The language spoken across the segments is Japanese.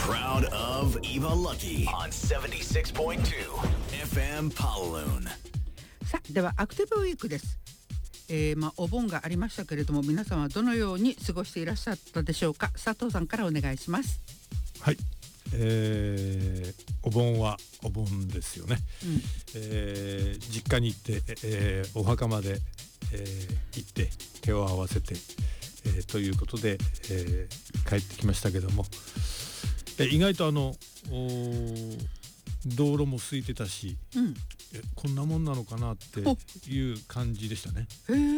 Proud of Eva Lucky on 76.2 FM Paloon。 さあではアクティブウィークです。お盆がありましたけれども、皆さんはどのように過ごしていらっしゃったでしょうか。佐藤さんからお願いします。 はい、お盆はお盆ですよね、実家に行って、お墓まで、行って手を合わせて、ということで、帰ってきましたけども、意外と道路も空いてたし、こんなもんなのかなっていう感じでしたね。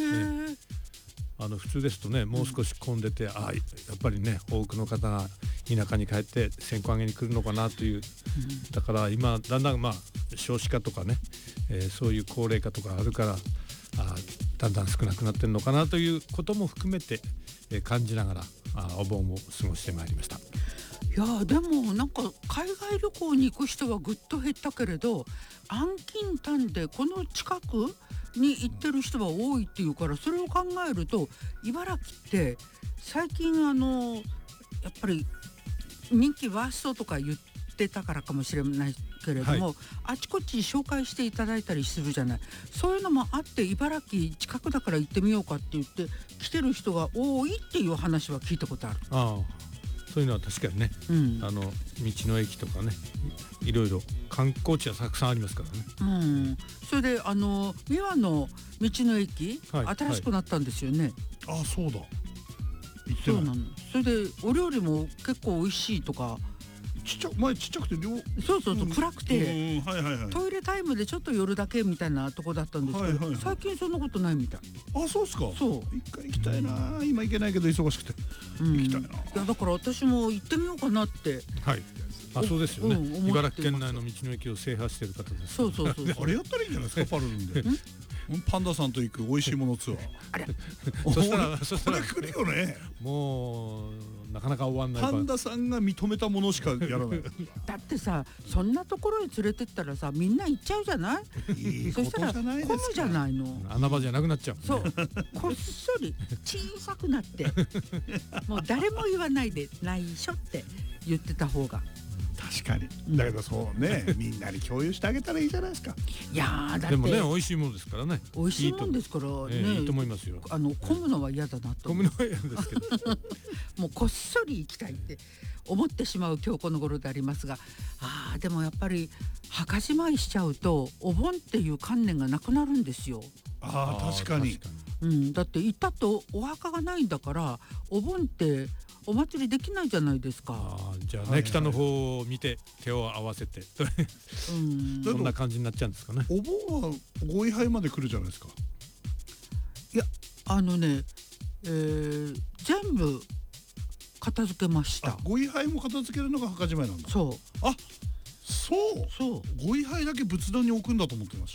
普通ですとね、もう少し混んでて、やっぱりね、多くの方が田舎に帰って線香あげに来るのかなという、だから今だんだん少子化とかね、そういう高齢化とかあるから、だんだん少なくなってるのかなということも含めて、感じながらお盆を過ごしてまいりました。 いやでもなんか海外旅行に行く人はぐっと減ったけれど、安近短でこの近くに行ってる人は多いっていうから、それを考えると茨城って最近やっぱり人気ワーストとか言ってたからかもしれないけれども、あちこち紹介していただいたりするじゃない。そういうのもあって、茨城近くだから行ってみようかって言って来てる人が多いっていう話は聞いたことある。 そういうのは確かにね、道の駅とかね、いろいろ観光地はたくさんありますからね。 それで三輪の道の駅、新しくなったんですよね。 そうだ、行ってない。 そうなの。それでお料理も結構美味しいとか。 前ちっちゃくてそう暗くて、トイレタイムでちょっと寄るだけみたいなとこだったんですけど、最近そんなことないみたい。 そうですか。一回行きたいな。今行けないけど忙しくて行きたいな。 いやだから私も行ってみようかなって。 そうですよね。茨城県内の道の駅を制覇している方です。 そうあれやったらいいんじゃないですか、パルルンで。パンダさんと行く美味しいものツアー。そしたら来るよね。 もうなかなか終わんない。 パンダさんが認めたものしかやらない。 だってさ、そんなところに連れてったらさ、みんな行っちゃうじゃない。そしたら混むじゃないの。 穴場じゃなくなっちゃう。 そうこっそり小さくなってもう誰も言わないで内緒って言ってた方が。 確かに。だけどそうね、みんなに共有してあげたらいいじゃないですか。 いやだってでもね、美味しいものですからね。 美味しいもんですからね。 いいと思いますよ。 混むのは嫌だなと。 混むのは嫌ですけどもうこっそり行きたいって思ってしまう今日この頃でありますが、でもやっぱり墓じまいしちゃうとお盆っていう観念がなくなるんですよ。 確かに。 だって行ったとお墓がないんだから、お盆ってお祭りできないじゃないですか。 じゃあね、北の方を見て手を合わせてそんな感じになっちゃうんですかね。 お盆はご位牌まで来るじゃないですか。 いや全部片付けました。 ご位牌も片付けるのが墓じまいなんだ。 そうご位牌だけ仏壇に置くんだと思ってました。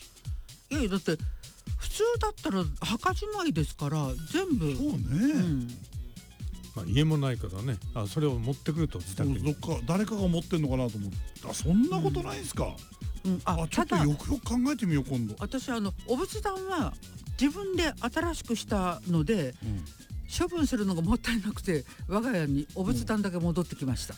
だって普通だったら墓じまいですから全部。 そうね、 家もないからね、それを持ってくると自宅に誰かが持ってんのかなと思って。そんなことないですか。ちょっとよくよく考えてみよう今度。 私お仏壇は自分で新しくしたので、処分するのがもったいなくて我が家にお仏壇だけ戻ってきました。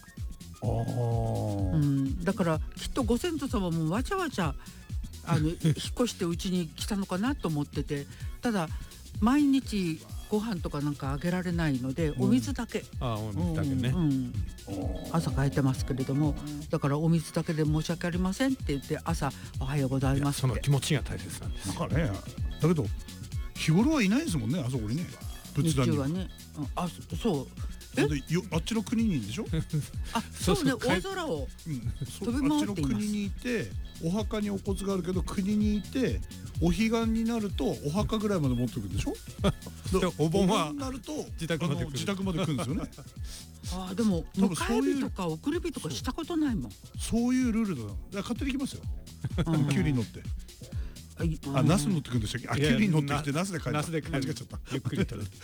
だからきっとご先祖様もわちゃわちゃ引っ越してうちに来たのかなと思ってて、ただ毎日ご飯とかなんかあげられないので、お水だけ、 お水だけね、 朝変えてますけれども、だからお水だけで申し訳ありませんって言って朝おはようございますって。 その気持ちが大切なんです。 なんかね、だけど日頃はいないですもんね、あそこにね、仏壇に。 日中はね、そうあっちの国にいるんでしょ。 そうね、大空を飛び回っています。 あっちの国にいてお墓にお骨があるけど、国にいてお彼岸になるとお墓ぐらいまで持ってくるんでしょ。 お盆はになると自宅まで来るんですよね。 でも迎え火とか送り火とかしたことないもん。 そういうルールだ。勝手に行きますよ。キュウリに乗って。ナス乗ってくるんでしたっけ。キュウリに乗ってきてナスで帰る。 間違えちゃった。ゆっくりと。